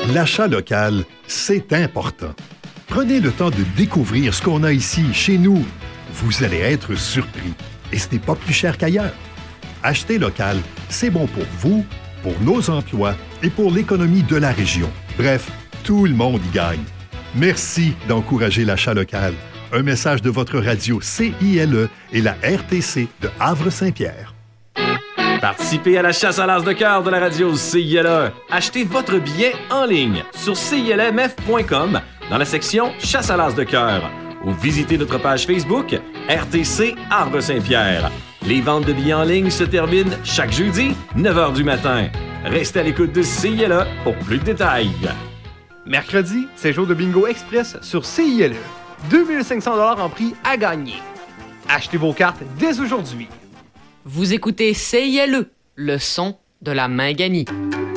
L'achat local, c'est important. Prenez le temps de découvrir ce qu'on a ici, chez nous. Vous allez être surpris. Et ce n'est pas plus cher qu'ailleurs. Acheter local, c'est bon pour vous, pour nos emplois et pour l'économie de la région. Bref, tout le monde y gagne. Merci d'encourager l'achat local. Un message de votre radio CILE et la RTC de Havre-Saint-Pierre. Participez à la chasse à l'as de cœur de la radio CILE. Achetez votre billet en ligne sur CILMF.com dans la section Chasse à l'as de cœur ou visitez notre page Facebook RTC Havre-Saint-Pierre. Les ventes de billets en ligne se terminent chaque jeudi, 9h du matin. Restez à l'écoute de CILE pour plus de détails. Mercredi, c'est jour de bingo express sur CILE. 2500 $ en prix à gagner. Achetez vos cartes dès aujourd'hui. Vous écoutez CILE, le son de la Minganie.